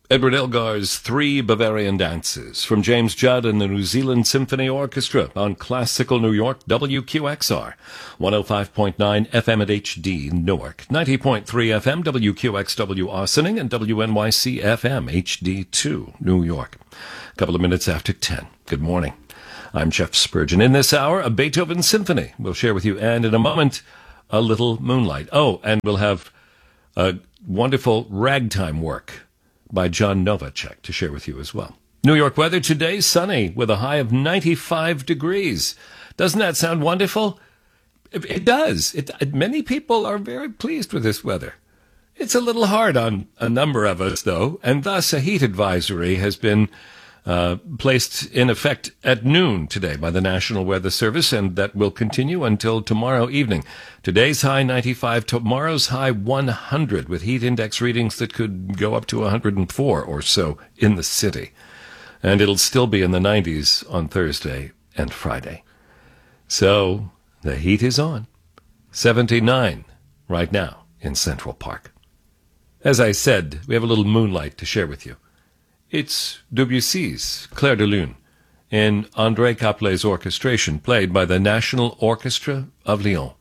Edward Elgar's Three Bavarian Dances from James Judd and the New Zealand Symphony Orchestra on Classical New York WQXR, 105.9 FM at HD Newark, 90.3 FM WQXW Austining, and WNYC FM HD2 New York. A couple of minutes after 10. Good morning. I'm Jeff Spurgeon. In this hour, a Beethoven symphony we'll share with you, and in a moment, a little Moonlight. Oh, and we'll have a wonderful ragtime work by John Novacek to share with you as well. New York weather today, sunny with a high of 95 degrees. Doesn't that sound wonderful? It does. Many people are very pleased with this weather. It's a little hard on a number of us, though, and thus a heat advisory has been placed in effect at noon today by the National Weather Service, and that will continue until tomorrow evening. Today's high 95, tomorrow's high 100, with heat index readings that could go up to 104 or so in the city. And it'll still be in the 90s on Thursday and Friday. So the heat is on. 79 right now in Central Park. As I said, we have a little Moonlight to share with you. It's Debussy's Clair de Lune in André Caplet's orchestration, played by the National Orchestra of Lyon.